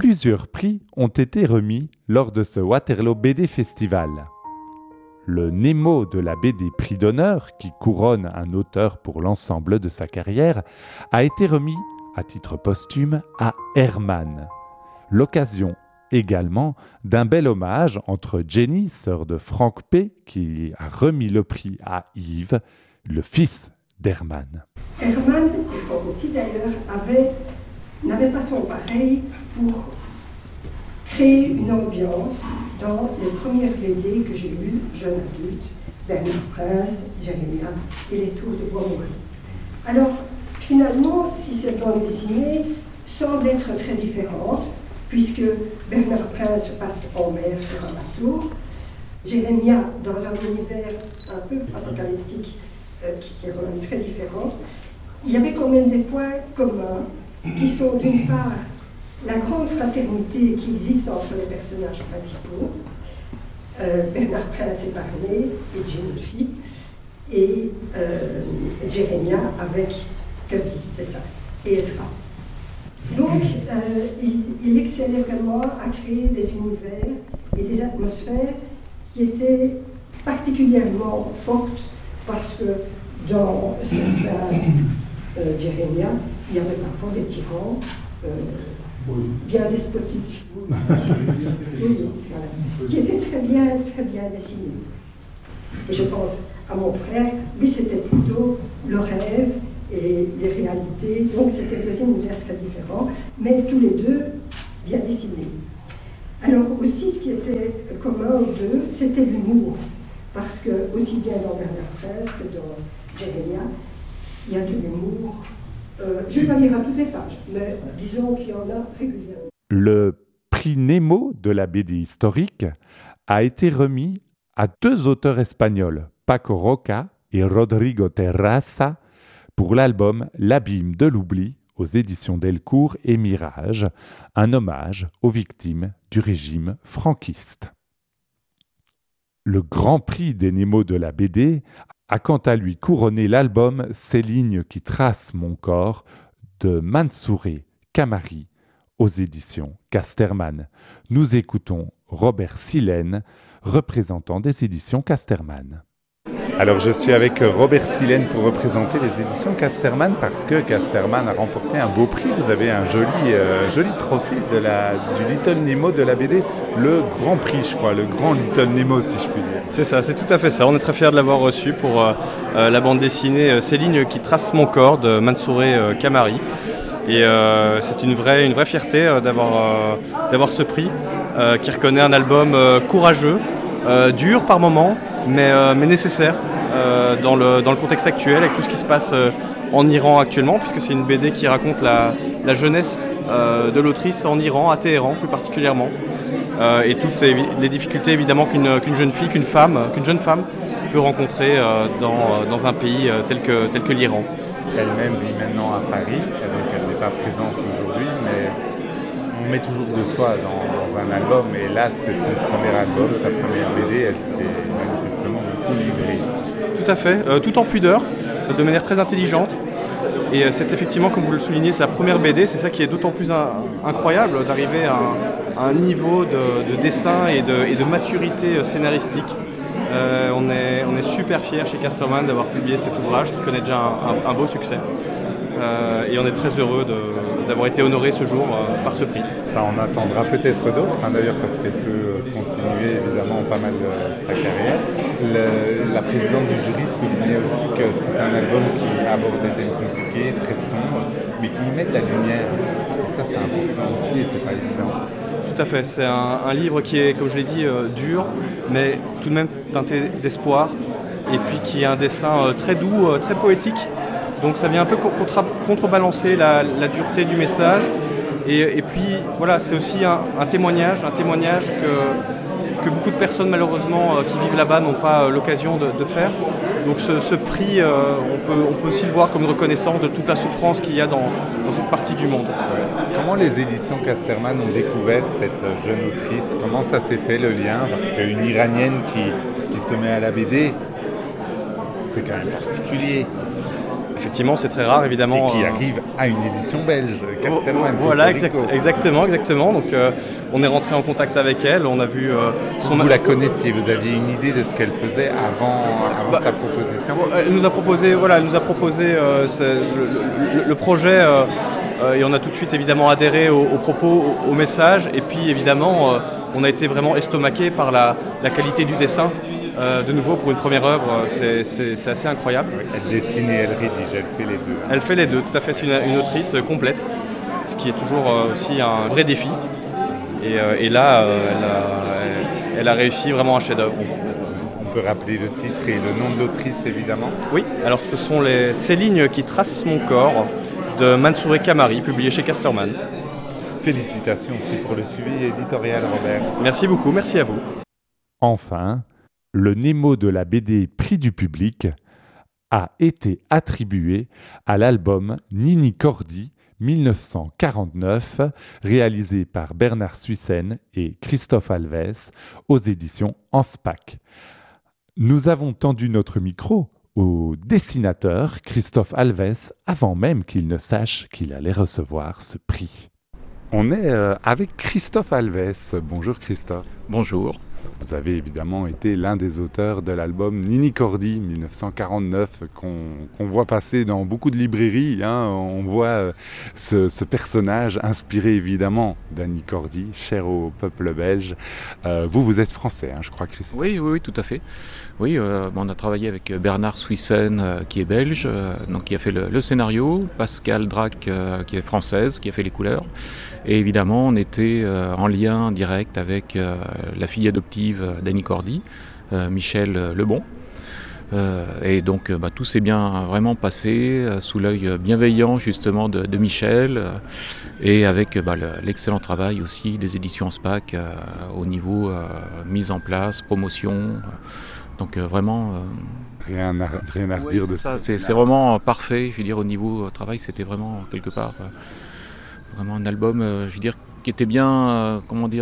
Plusieurs prix ont été remis lors de ce Waterloo BD Festival. Le Nemo de la BD Prix d'honneur, qui couronne un auteur pour l'ensemble de sa carrière, a été remis, à titre posthume, à Herman. L'occasion également d'un bel hommage entre Jenny, sœur de Franck P., qui a remis le prix à Yves, le fils d'Herman. Herman, et Franck aussi d'ailleurs, n'avait pas son pareil pour créer une ambiance dans les premières BD que j'ai lues, jeune adulte, Bernard Prince, Jérémia et Les Tours de Bois-Maurice. Alors, finalement, si cette bande dessinée semble être très différente, puisque Bernard Prince se passe en mer sur un bateau, Jérémia dans un univers un peu apocalyptique qui est quand même très différent, il y avait quand même des points communs qui sont d'une part la grande fraternité qui existe entre les personnages principaux, Bernard Prince épargné, et Jim aussi, et Jérémia avec Cuddy, c'est ça, et Ezra. Donc, il excellait vraiment à créer des univers et des atmosphères qui étaient particulièrement fortes parce que dans certains Jérémia, il y avait parfois des tyrans bien despotiques, qui étaient très bien dessinés. Et je pense à mon frère, lui c'était plutôt le rêve et les réalités, donc c'était deux univers très différents, mais tous les deux bien dessinés. Alors aussi, ce qui était commun aux deux, c'était l'humour, parce que aussi bien dans Bernard Prince que dans Jérémia, il y a de l'humour. Je ne vais pas lire à toutes les pages, mais disons qu'il y en a régulièrement. Le prix Nemo de la BD historique a été remis à deux auteurs espagnols, Paco Roca et Rodrigo Terrassa, pour l'album L'Abîme de l'oubli aux éditions Delcourt et Mirage, un hommage aux victimes du régime franquiste. Le Grand Prix des Nemo de la BD a quant à lui couronné l'album Ces lignes qui tracent mon corps de Mansouré Kamari aux éditions Casterman. Nous écoutons Robert Silène, représentant des éditions Casterman. Alors je suis avec Robert Silène pour représenter les éditions Casterman parce que Casterman a remporté un beau prix. Vous avez un joli trophée du Little Nemo de la BD, le Grand Prix je crois, le Grand Little Nemo si je puis dire. C'est ça, c'est tout à fait ça. On est très fiers de l'avoir reçu pour la bande dessinée Ces lignes qui tracent mon corps de Mansouré Kamari. Et c'est une vraie fierté d'avoir ce prix qui reconnaît un album courageux, dur par moments, mais nécessaire dans le contexte actuel, avec tout ce qui se passe en Iran actuellement, puisque c'est une BD qui raconte la jeunesse de l'autrice en Iran, à Téhéran plus particulièrement, et toutes les difficultés évidemment qu'une jeune femme peut rencontrer dans un pays tel que l'Iran. Elle-même vit maintenant à Paris, elle n'est pas présente aujourd'hui, mais on met toujours de soi dans un album, et là c'est son premier album, sa première BD, elle s'est manifestement beaucoup livrée. Tout à fait, tout en pudeur, de manière très intelligente. Et c'est effectivement, comme vous le soulignez, sa première BD, c'est ça qui est d'autant plus incroyable, d'arriver à un niveau de dessin et de maturité scénaristique. On est super fiers chez Casterman d'avoir publié cet ouvrage qui connaît déjà un beau succès. Et on est très heureux d'avoir été honoré ce jour par ce prix. Ça en attendra peut-être d'autres, d'ailleurs, parce qu'elle peut continuer évidemment pas mal sa carrière. La présidente du jury soulignait aussi que c'est un album qui aborde des thèmes compliqués, très sombres, mais qui y met de la lumière. Et ça, c'est important aussi, et c'est pas évident. Tout à fait, c'est un livre qui est, comme je l'ai dit, dur, mais tout de même teinté d'espoir, et puis qui est un dessin très doux, très poétique. Donc ça vient un peu contrebalancer la dureté du message. Et puis voilà, c'est aussi un témoignage que beaucoup de personnes malheureusement qui vivent là-bas n'ont pas l'occasion de faire. Donc ce prix, on peut aussi le voir comme une reconnaissance de toute la souffrance qu'il y a dans cette partie du monde. Comment les éditions Casterman ont découvert cette jeune autrice? Comment ça s'est fait le lien? Parce qu'une Iranienne qui se met à la BD, c'est quand même particulier. effectivement, c'est très rare, évidemment. Et qui arrive à une édition belge, Castelman. Voilà, exactement. Donc, on est rentré en contact avec elle. On a vu Vous la connaissiez, vous aviez une idée de ce qu'elle faisait avant sa proposition. Elle nous a proposé, le projet. Et on a tout de suite évidemment adhéré aux propos, au message. Et puis évidemment, on a été vraiment estomaqué par la qualité du dessin. De nouveau, pour une première œuvre, c'est assez incroyable. Oui, elle dessine et elle rédige, elle fait les deux. Elle fait les deux, tout à fait. C'est une autrice complète, ce qui est toujours aussi un vrai défi. Et là, elle a réussi vraiment un chef-d'œuvre. On peut rappeler le titre et le nom de l'autrice, évidemment. Oui, alors ce sont ces lignes qui tracent mon corps de Mansouré Kamari, publié chez Casterman. Félicitations aussi pour le suivi éditorial, Robert. Merci beaucoup, merci à vous. Enfin, le Nemo de la BD Prix du public a été attribué à l'album Nini Cordy 1949, réalisé par Bernard Suissen et Christophe Alves aux éditions Anspach. Nous avons tendu notre micro au dessinateur Christophe Alves avant même qu'il ne sache qu'il allait recevoir ce prix. On est avec Christophe Alves. Bonjour Christophe. Bonjour. Vous avez évidemment été l'un des auteurs de l'album Nini Cordy 1949 qu'on voit passer dans beaucoup de librairies. On voit ce personnage inspiré évidemment d'Annie Cordy, cher au peuple belge. Vous êtes français, je crois, Christophe. Oui, tout à fait. Oui, on a travaillé avec Bernard Suissen, qui est belge, donc qui a fait le scénario, Pascal Drac, qui est française, qui a fait les couleurs. Et évidemment, on était en lien direct avec la fille adoptive d'Annie Cordy, Michel Lebon. Et donc tout s'est bien vraiment passé sous l'œil bienveillant justement de Michel et avec l'excellent travail aussi des éditions Anspach au niveau mise en place, promotion. Donc vraiment... Rien à redire de ça. C'est vraiment parfait. Je veux dire, au niveau travail, c'était vraiment quelque part vraiment un album, je veux dire, qui était bien,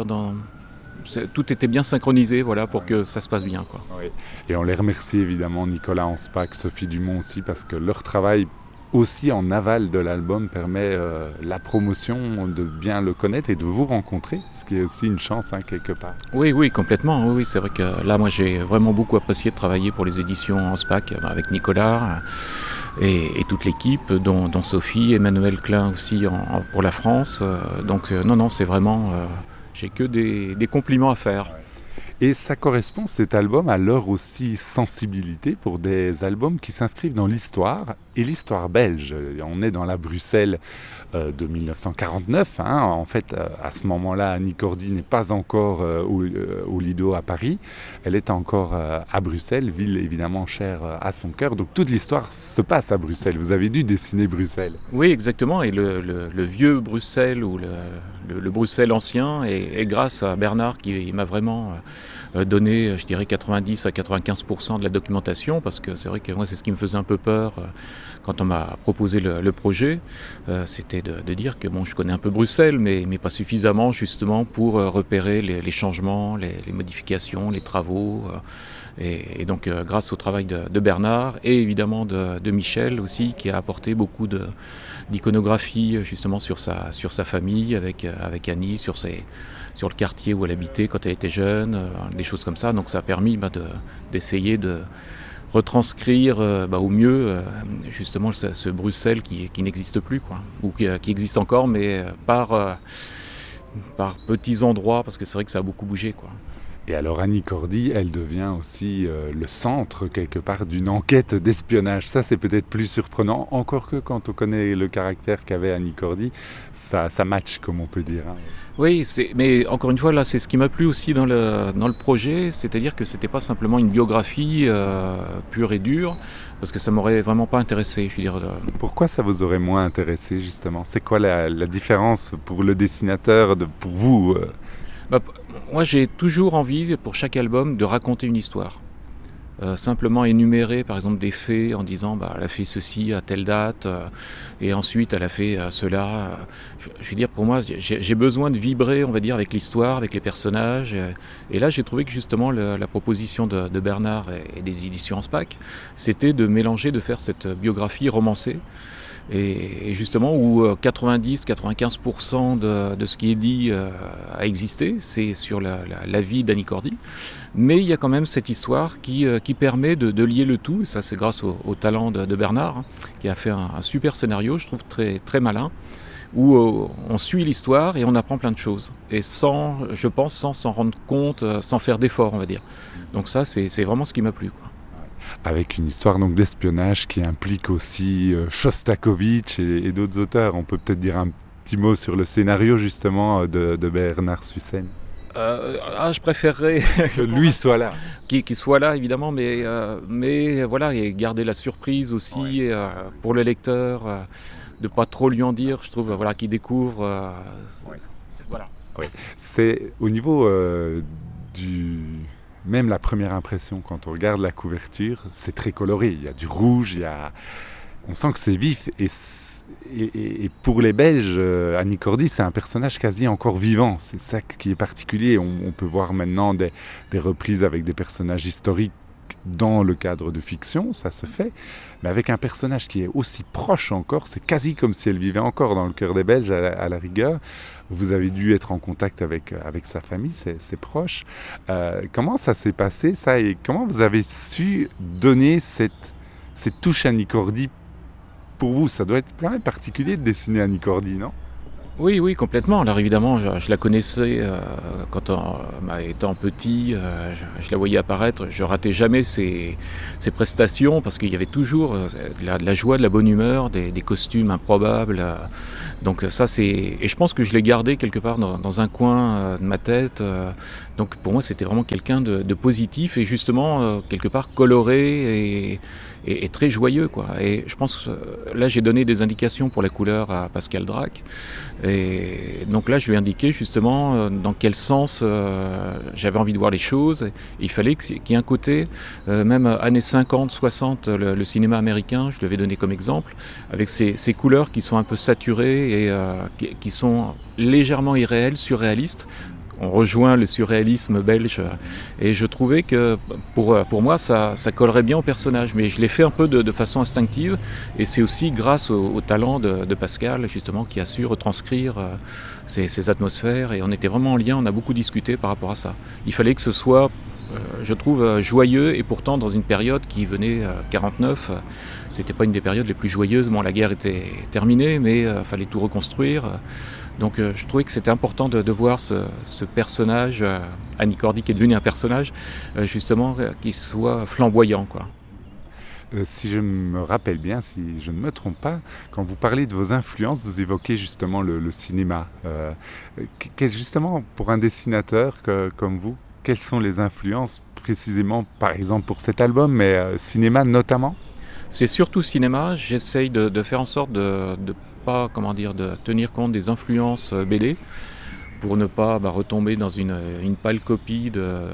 tout était bien synchronisé, voilà, pour que ça se passe bien, quoi. Oui. Et on les remercie évidemment, Nicolas Anspach, Sophie Dumont aussi, parce que leur travail aussi en aval de l'album permet la promotion, de bien le connaître et de vous rencontrer, ce qui est aussi une chance quelque part. Oui, complètement. Oui, c'est vrai que là, moi, j'ai vraiment beaucoup apprécié de travailler pour les éditions Anspach avec Nicolas et toute l'équipe, dont Sophie, Emmanuel Klein aussi pour la France. Donc non, c'est vraiment... j'ai que des compliments à faire. Et ça correspond, cet album, à leur aussi sensibilité pour des albums qui s'inscrivent dans l'histoire et l'histoire belge. On est dans la Bruxelles de 1949. En fait, à ce moment-là, Annie Cordy n'est pas encore au Lido à Paris. Elle est encore à Bruxelles, ville évidemment chère à son cœur. Donc toute l'histoire se passe à Bruxelles. Vous avez dû dessiner Bruxelles. Oui, exactement. Et le vieux Bruxelles ou le Bruxelles ancien, et grâce à Bernard qui m'a vraiment donné, je dirais, 90 à 95% de la documentation, parce que c'est vrai que moi, c'est ce qui me faisait un peu peur quand on m'a proposé le projet. C'était de dire que je connais un peu Bruxelles, mais pas suffisamment justement pour repérer les changements, les modifications, les travaux. Et donc, grâce au travail de Bernard et évidemment de Michel aussi, qui a apporté beaucoup d'iconographie justement sur sa famille, avec Annie, sur le quartier où elle habitait quand elle était jeune, des choses comme ça. Donc ça a permis d'essayer de retranscrire au mieux justement ce Bruxelles qui n'existe plus, quoi, ou qui existe encore, mais par petits endroits, parce que c'est vrai que ça a beaucoup bougé, quoi. Et alors Annie Cordy, elle devient aussi le centre quelque part d'une enquête d'espionnage. Ça, c'est peut-être plus surprenant, encore que quand on connaît le caractère qu'avait Annie Cordy, ça match, comme on peut dire. Oui, mais encore une fois, là, c'est ce qui m'a plu aussi dans le projet, c'est-à-dire que c'était pas simplement une biographie pure et dure, parce que ça m'aurait vraiment pas intéressé, je veux dire. Pourquoi ça vous aurait moins intéressé, justement ? C'est quoi la différence pour le dessinateur, pour vous moi, j'ai toujours envie, pour chaque album, de raconter une histoire. simplement énumérer par exemple des faits en disant elle a fait ceci à telle date et ensuite elle a fait cela. Je veux dire, pour moi, j'ai besoin de vibrer, on va dire, avec l'histoire, avec les personnages. Et là, j'ai trouvé que justement la proposition de Bernard et des éditions Spack, c'était de mélanger, de faire cette biographie romancée. Et justement où 90-95% de ce qui est dit a existé, c'est sur la vie d'Annie Cordy. Mais il y a quand même cette histoire qui permet de lier le tout, et ça c'est grâce au talent de Bernard, qui a fait un super scénario, je trouve très, très malin, où on suit l'histoire et on apprend plein de choses. Et sans s'en rendre compte, sans faire d'efforts, on va dire. Donc ça, c'est vraiment ce qui m'a plu, quoi. Avec une histoire donc d'espionnage qui implique aussi Shostakovich et d'autres auteurs. On peut peut-être dire un petit mot sur le scénario justement de Bernard Sussen. Je préférerais que lui soit là. Qu'il soit là évidemment, mais voilà, et garder la surprise aussi pour le lecteur, de pas trop lui en dire, je trouve, voilà, qu'il découvre. Voilà. Oui. C'est au niveau du... Même la première impression, quand on regarde la couverture, c'est très coloré. Il y a du rouge, on sent que c'est vif. Et pour les Belges, Annie Cordy, c'est un personnage quasi encore vivant. C'est ça qui est particulier. On peut voir maintenant des reprises avec des personnages historiques dans le cadre de fiction, ça se fait. Mais avec un personnage qui est aussi proche encore, c'est quasi comme si elle vivait encore dans le cœur des Belges à la rigueur. Vous avez dû être en contact avec sa famille, ses proches. Comment ça s'est passé, ça, et comment vous avez su donner cette touche Annie Cordy pour vous? Ça doit être quand même particulier de dessiner Annie Cordy, non? Oui, complètement. Alors évidemment, je la connaissais quand étant petit, je la voyais apparaître. Je ratais jamais ses prestations parce qu'il y avait toujours de la joie, de la bonne humeur, des costumes improbables. Donc ça, et je pense que je l'ai gardé quelque part dans un coin de ma tête. Donc pour moi, c'était vraiment quelqu'un de positif et justement quelque part coloré et très joyeux, quoi. Et je pense que là j'ai donné des indications pour la couleur à Pascal Drac, et donc là je lui ai indiqué justement dans quel sens j'avais envie de voir les choses. Il fallait qu'il y ait un côté même années 50, 60, le cinéma américain, je l'avais donné comme exemple, avec ces couleurs qui sont un peu saturées et qui sont légèrement irréelles, surréalistes. On rejoint le surréalisme belge et je trouvais que pour moi ça collerait bien au personnage, mais je l'ai fait un peu de façon instinctive, et c'est aussi grâce au talent de Pascal justement qui a su retranscrire ces atmosphères, et on était vraiment en lien, on a beaucoup discuté par rapport à ça. Il fallait que ce soit je trouve joyeux, et pourtant dans une période qui venait 49, c'était pas une des périodes les plus joyeuses. Bon, la guerre était terminée, mais fallait tout reconstruire. Donc je trouvais que c'était important de voir ce personnage, Annie Cordy qui est devenu un personnage, justement, qui soit flamboyant, quoi. Si je me rappelle bien, si je ne me trompe pas, quand vous parlez de vos influences, vous évoquez justement le cinéma. Justement, pour un dessinateur comme vous, quelles sont les influences précisément, par exemple pour cet album, mais cinéma notamment? C'est surtout cinéma. J'essaye de faire en sorte de tenir compte des influences BD pour ne pas retomber dans une pâle copie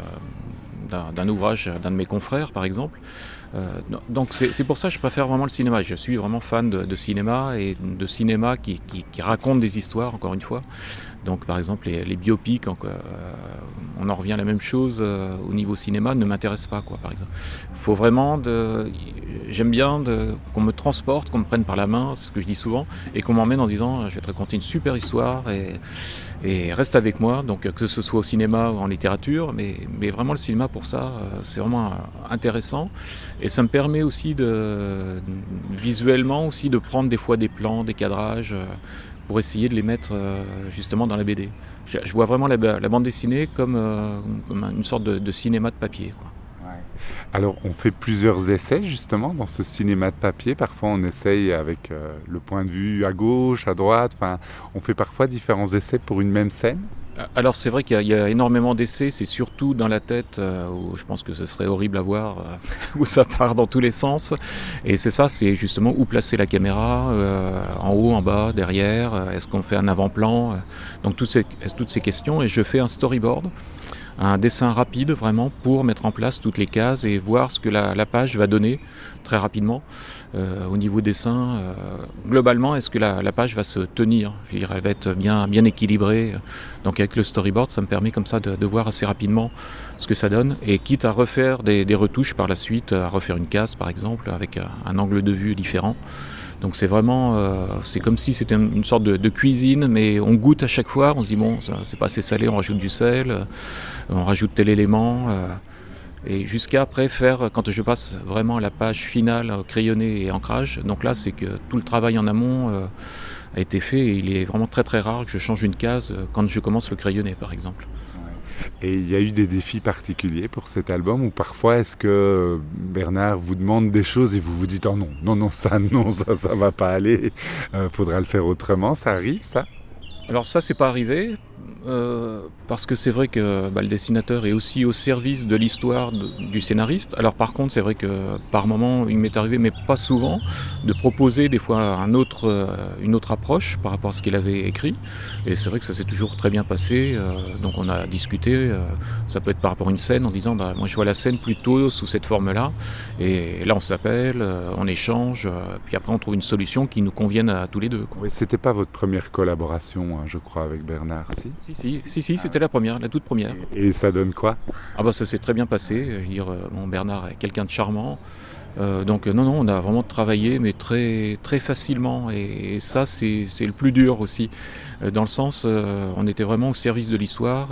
d'un ouvrage d'un de mes confrères, par exemple. Donc c'est pour ça que je préfère vraiment le cinéma. Je suis vraiment fan de cinéma, et de cinéma qui raconte des histoires, encore une fois. Donc par exemple les biopics, on en revient à la même chose au niveau cinéma, ne m'intéresse pas, quoi, par exemple. Faut vraiment j'aime bien qu'on me transporte, qu'on me prenne par la main, c'est ce que je dis souvent, et qu'on m'emmène en disant je vais te raconter une super histoire et reste avec moi. Donc que ce soit au cinéma ou en littérature, mais vraiment le cinéma pour ça, c'est vraiment intéressant, et ça me permet aussi visuellement aussi de prendre des fois des plans, des cadrages, pour essayer de les mettre justement dans la BD. Je vois vraiment la bande dessinée comme une sorte de cinéma de papier, quoi. Alors, on fait plusieurs essais justement dans ce cinéma de papier. Parfois, on essaye avec le point de vue à gauche, à droite. Enfin, on fait parfois différents essais pour une même scène. Alors c'est vrai qu'il y a énormément d'essais, c'est surtout dans la tête où je pense que ce serait horrible à voir, où ça part dans tous les sens. Et c'est justement où placer la caméra, en haut, en bas, derrière, est-ce qu'on fait un avant-plan, donc toutes ces questions, et je fais un storyboard un dessin rapide vraiment pour mettre en place toutes les cases et voir ce que la page va donner très rapidement. Au niveau dessin, globalement, est-ce que la page va se tenir? Je veux dire, elle va être bien équilibrée. Donc avec le storyboard, ça me permet comme ça de voir assez rapidement ce que ça donne. Et quitte à refaire des retouches par la suite, à refaire une case par exemple, avec un angle de vue différent. Donc c'est vraiment, c'est comme si c'était une sorte de cuisine, mais on goûte à chaque fois, on se dit bon, c'est pas assez salé, on rajoute du sel, on rajoute tel élément. Et jusqu'à après faire, quand je passe vraiment à la page finale, crayonné et ancrage, donc là c'est que tout le travail en amont a été fait et il est vraiment très très rare que je change une case quand je commence le crayonné par exemple. Et il y a eu des défis particuliers pour cet album ou parfois est-ce que Bernard vous demande des choses et vous vous dites oh non, ça va pas aller, faudra le faire autrement, ça arrive ça? Alors ça c'est pas arrivé. Parce que c'est vrai que le dessinateur est aussi au service de l'histoire du scénariste. Alors par contre, c'est vrai que par moment, il m'est arrivé, mais pas souvent, de proposer des fois une autre approche par rapport à ce qu'il avait écrit. Et c'est vrai que ça s'est toujours très bien passé. Donc on a discuté, ça peut être par rapport à une scène, en disant moi je vois la scène plutôt sous cette forme-là. Et là on s'appelle, on échange, puis après on trouve une solution qui nous convienne à tous les deux, quoi. Oui, c'était pas votre première collaboration, je crois, avec Bernard, si? Si, c'était la toute première. Et ça donne quoi? Ça s'est très bien passé. Je veux dire, Bernard est quelqu'un de charmant. Donc non, on a vraiment travaillé, mais très, très facilement. Et ça, c'est le plus dur aussi. Dans le sens, on était vraiment au service de l'histoire.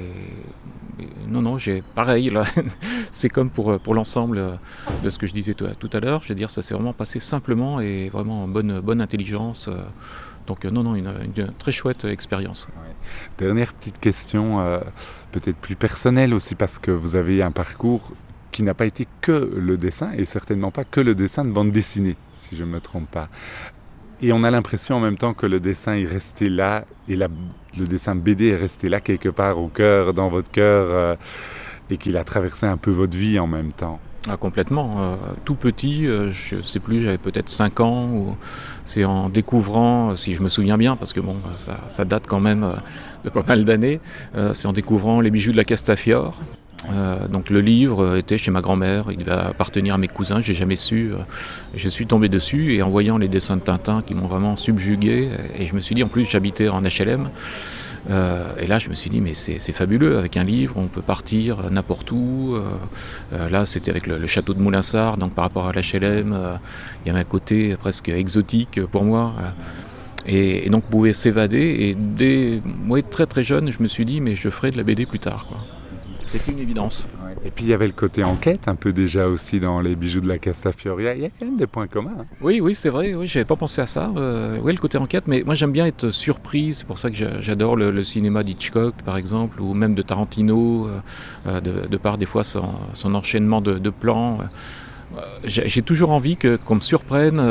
J'ai pareil là. C'est comme pour l'ensemble de ce que je disais tout à l'heure. Je veux dire, ça s'est vraiment passé simplement et vraiment en bonne intelligence. Donc une très chouette expérience. Ouais. Dernière petite question, peut-être plus personnelle aussi, parce que vous avez un parcours qui n'a pas été que le dessin, et certainement pas que le dessin de bande dessinée, si je ne me trompe pas. Et on a l'impression en même temps que le dessin est resté là, et le dessin BD est resté là quelque part au cœur, dans votre cœur, et qu'il a traversé un peu votre vie en même temps. Ah, complètement. Tout petit, je ne sais plus, j'avais peut-être 5 ans. C'est en découvrant, si je me souviens bien, parce que ça date quand même de pas mal d'années, c'est en découvrant Les bijoux de la Castafiore. Donc le livre était chez ma grand-mère, il devait appartenir à mes cousins, j'ai jamais su. Je suis tombé dessus et en voyant les dessins de Tintin qui m'ont vraiment subjugué, et je me suis dit, en plus j'habitais en HLM, et là je me suis dit mais c'est fabuleux, avec un livre on peut partir n'importe où. Là c'était avec le château de Moulinsart, donc par rapport à l'HLM, il y avait un côté presque exotique pour moi. Et donc pouvait s'évader, et moi très très jeune je me suis dit mais je ferai de la BD plus tard, quoi. C'était une évidence. Et puis il y avait le côté enquête un peu déjà aussi dans Les bijoux de la Castafiore. Il y a quand même des points communs. Hein. Oui, c'est vrai. Oui, j'avais pas pensé à ça. Oui, le côté enquête. Mais moi, j'aime bien être surpris. C'est pour ça que j'adore le cinéma d'Hitchcock, par exemple, ou même de Tarantino, de par des fois son enchaînement de plans. J'ai toujours envie qu'on me surprenne,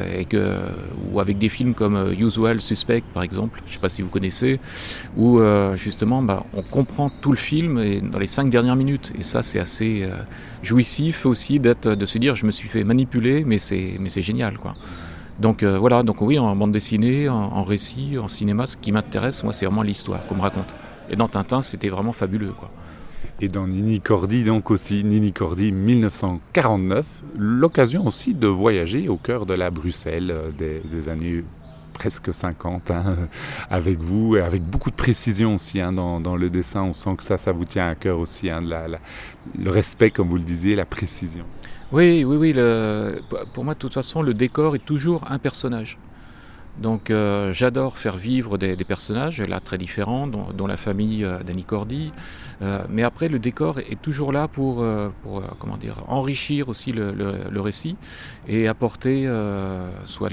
ou avec des films comme Usual Suspect par exemple, je ne sais pas si vous connaissez, où justement on comprend tout le film dans les 5 dernières minutes, et ça c'est assez jouissif aussi de se dire je me suis fait manipuler, mais c'est génial, quoi. Donc donc oui, en bande dessinée, en récit, en cinéma, ce qui m'intéresse moi c'est vraiment l'histoire qu'on me raconte, et dans Tintin c'était vraiment fabuleux, quoi. Et dans Nini Cordy, donc aussi Nini Cordy 1949, l'occasion aussi de voyager au cœur de la Bruxelles des années presque 50, avec vous, et avec beaucoup de précision aussi, dans le dessin. On sent que ça vous tient à cœur aussi, le respect, comme vous le disiez, la précision. Oui, pour moi de toute façon le décor est toujours un personnage. Donc j'adore faire vivre des personnages là très différents, dont la famille d'Annie Cordy, mais après le décor est toujours là pour enrichir aussi le récit et apporter soit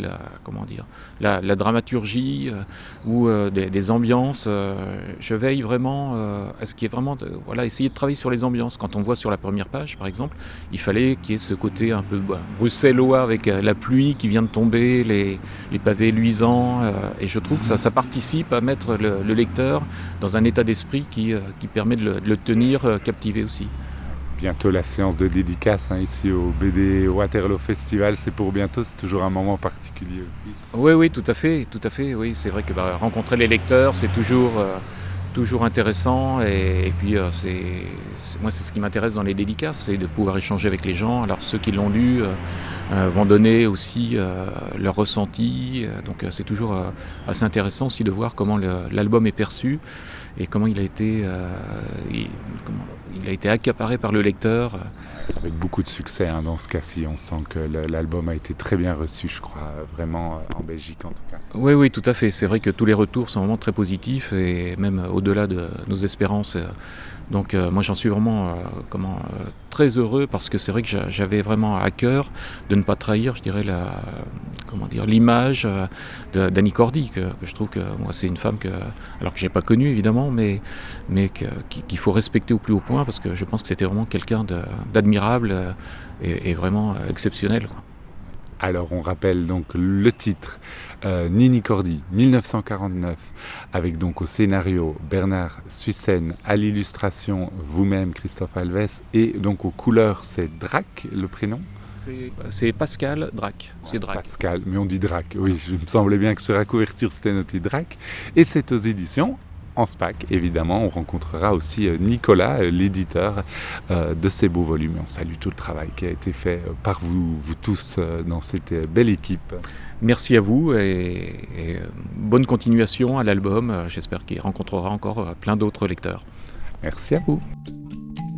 la dramaturgie ou des ambiances. Je veille vraiment à ce qui est vraiment essayer de travailler sur les ambiances. Quand on voit sur la première page par exemple, il fallait qu'il y ait ce côté un peu bruxellois avec la pluie qui vient de tomber, les pavés luisants. Et je trouve que ça participe à mettre le lecteur dans un état d'esprit qui permet de le tenir captivé aussi. Bientôt la séance de dédicace ici au BD Waterloo Festival, c'est pour bientôt, c'est toujours un moment particulier aussi. Oui, tout à fait, oui, c'est vrai que rencontrer les lecteurs, c'est toujours toujours intéressant et puis moi c'est ce qui m'intéresse dans les dédicaces, c'est de pouvoir échanger avec les gens. Alors ceux qui l'ont lu vont donner aussi leur ressenti, donc c'est toujours assez intéressant aussi de voir comment l'album est perçu et comment il a été accaparé par le lecteur. Avec beaucoup de succès dans ce cas-ci, on sent que l'album a été très bien reçu, je crois, vraiment en Belgique en tout cas. Oui, tout à fait. C'est vrai que tous les retours sont vraiment très positifs et même au-delà de nos espérances. Donc moi j'en suis vraiment très heureux parce que c'est vrai que j'avais vraiment à cœur de ne pas trahir, je dirais, l'image d'Annie Cordy, que je trouve que moi c'est une femme alors que j'ai pas connue évidemment, mais qu'il faut respecter au plus haut point parce que je pense que c'était vraiment quelqu'un d'admirable et vraiment exceptionnel, quoi. Alors on rappelle donc le titre, Nini Cordy, 1949, avec donc au scénario Bernard Suissen, à l'illustration vous-même Christophe Alves, et donc aux couleurs c'est Drac le prénom. C'est Pascal Drac. C'est Drac. Pascal, mais on dit Drac, oui, je me semblait bien que sur la couverture c'était noté Drac, et c'est aux éditions en SPAC, évidemment. On rencontrera aussi Nicolas, l'éditeur de ces beaux volumes. On salue tout le travail qui a été fait par vous tous dans cette belle équipe. Merci à vous et bonne continuation à l'album. J'espère qu'il rencontrera encore plein d'autres lecteurs. Merci à vous.